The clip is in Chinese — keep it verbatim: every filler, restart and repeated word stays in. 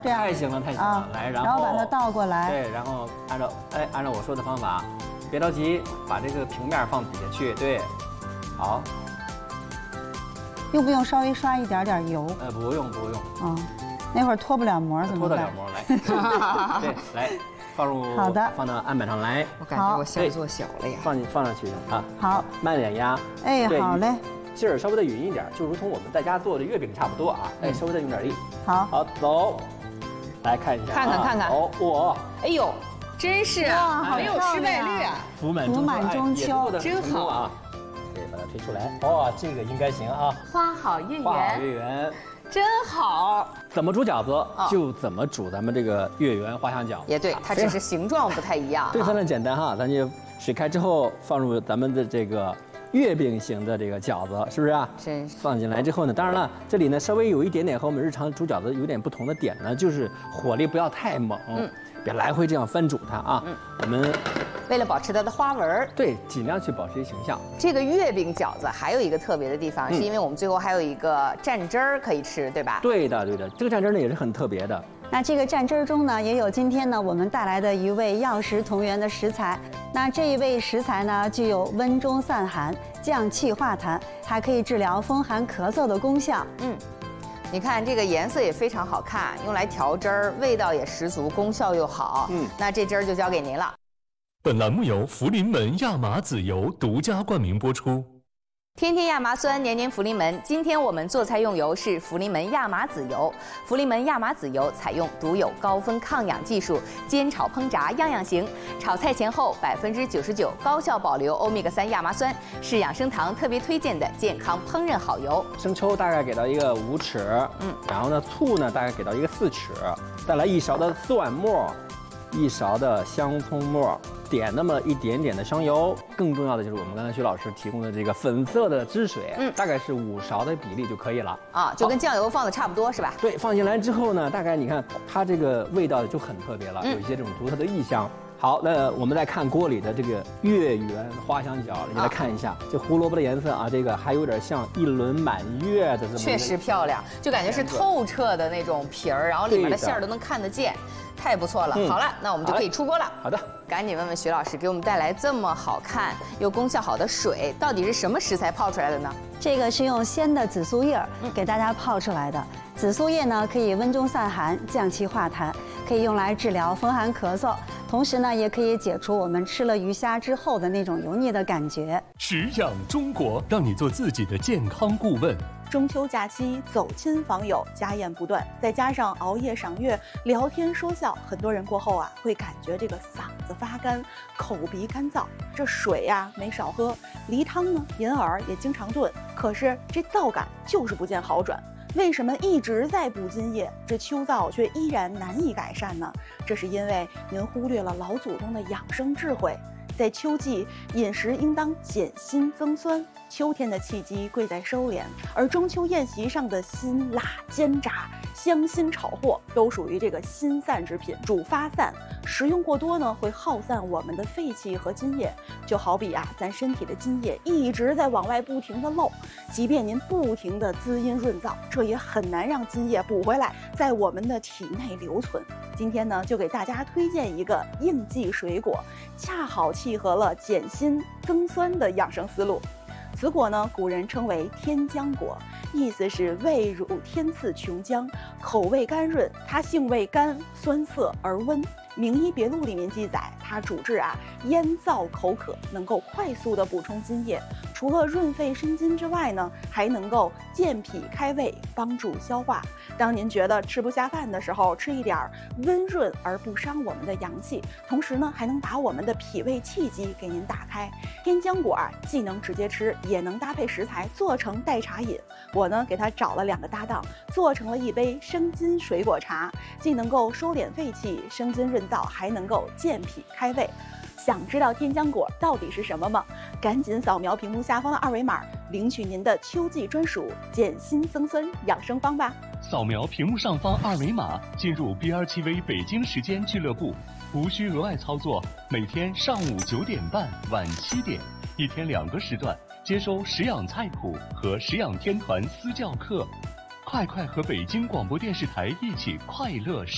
这样太行了，太行了。 啊来，然后然后把它倒过来。 对，然后按照哎按照我说的方法，别着急，把这个平面放底下去。对，好。 用不用稍微刷一点点油？ 呃，不用不用。 啊，那会儿脱不了模怎么办？ 脱得了模来。对，来放入好的， 放到案板上来。 我感觉我馅做小了呀。 放放上去啊。 好， 慢点压。 哎，好嘞。 劲儿稍微的匀一点，就如同我们在家做的月饼差不多啊。哎，稍微的用点力。 好， 好走。来看一下， 看看看看。 哦，哇！ 哎呦，真是啊，没有失败率啊！ 福满福满中秋， 真好啊！对，把它推出来。哇，这个应该行啊！ 花好月圆， 花好月圆， 真好。 怎么煮饺子就怎么煮咱们这个月圆花香饺子。 也对，它只是形状不太一样。 对，非常简单哈，咱就水开之后放入咱们的这个月饼型的这个饺子，是不是啊？ 真是。 放进来之后呢，当然了，这里呢稍微有一点点和我们日常煮饺子有点不同的点呢，就是火力不要太猛，嗯，别来回这样翻煮它啊。嗯，我们为了保持它的花纹， 对，尽量去保持形象。 这个月饼饺子还有一个特别的地方，是因为我们最后还有一个蘸汁儿可以吃，对吧？ 对的，对的，这个蘸汁儿呢也是很特别的。 那这个蘸汁儿中呢，也有今天呢我们带来的一味药食同源的食材。那这一味食材呢，具有温中散寒、降气化痰，还可以治疗风寒咳嗽的功效。 嗯，你看这个颜色也非常好看，用来调汁儿，味道也十足，功效又好。嗯，那这汁儿就交给您了。 本栏目由福临门亚麻籽油独家冠名播出。 天天亚麻酸，年年福临门。今天我们做菜用油是福临门亚麻籽油。福临门亚麻籽油采用独有高温抗氧技术，煎炒烹炸样样行。炒菜前后百分之九十九高效保留欧米伽三亚麻酸，是养生堂特别推荐的健康烹饪好油。 生抽大概给到一个五尺，嗯，然后呢醋呢大概给到一个四尺，再来一勺的蒜末，一勺的香葱末。点那么一点点的香油，更重要的就是我们刚才徐老师提供的这个粉色的汁水，嗯，大概是五勺的比例就可以了啊，就跟酱油放的差不多是吧？ 对，放进来之后呢，大概你看它这个味道就很特别了，有一些这种独特的异香。好，那我们再看锅里的这个月圆花香饺，你来看一下，这胡萝卜的颜色啊，这个还有点像一轮满月的这么， 确实漂亮，就感觉是透彻的那种皮儿，然后里面的馅儿都能看得见。太不错了，好了，那我们就可以出锅了。 好的， 赶紧问问徐老师，给我们带来这么好看又功效好的水，到底是什么食材泡出来的呢？ 这个是用鲜的紫苏叶儿给大家泡出来的。紫苏叶呢，可以温中散寒、降气化痰，可以用来治疗风寒咳嗽，同时呢，也可以解除我们吃了鱼虾之后的那种油腻的感觉。 食养中国，让你做自己的健康顾问。 中秋假期走亲访友，家宴不断，再加上熬夜赏月、聊天说笑，很多人过后啊会感觉这个嗓子发干、口鼻干燥。这水呀、啊、没少喝，梨汤呢银耳也经常炖，可是这燥感就是不见好转。为什么一直在补津液，这秋燥却依然难以改善呢？这是因为您忽略了老祖宗的养生智慧。在秋季，饮食应当减辛增酸。秋天的气机贵在收敛，而中秋宴席上的辛辣煎炸、香辛炒货都属于这个辛散之品，主发散。食用过多呢，会耗散我们的肺气和津液。就好比啊，咱身体的津液一直在往外不停的漏，即便您不停的滋阴润燥，这也很难让津液补回来，在我们的体内留存。今天呢，就给大家推荐一个应季水果，恰好契合了减辛增酸的养生思路。此果呢，古人称为天浆果，意思是味乳天赐琼浆，口味甘润。它性味甘，酸涩而温。《名医别录》里面记载，它主治啊咽燥口渴，能够快速的补充津液。除了润肺生津之外呢，还能够健脾开胃，帮助消化。当您觉得吃不下饭的时候，吃一点温润而不伤我们的阳气，同时呢，还能把我们的脾胃气机给您打开。天浆果啊，既能直接吃，也能搭配食材做成代茶饮。我呢，给它找了两个搭档，做成了一杯生津水果茶，既能够收敛肺气、生津润燥，还能够健脾开胃。想知道天浆果到底是什么吗？赶紧扫描屏幕下方的二维码，领取您的秋季专属减辛增酸养生方吧。 扫描屏幕上方二维码，进入 B R 七 V 北京时间俱乐部，无需额外操作。每天上午九点半、晚七点，一天两个时段，接收食养菜谱和食养天团私教课。快快和北京广播电视台一起快乐